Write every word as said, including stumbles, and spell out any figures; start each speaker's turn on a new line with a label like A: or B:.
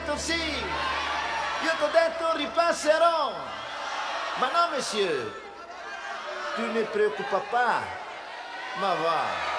A: detto sì, io ti ho detto ripasserò. Ma no, monsieur, tu ne preoccupa pas, ma va.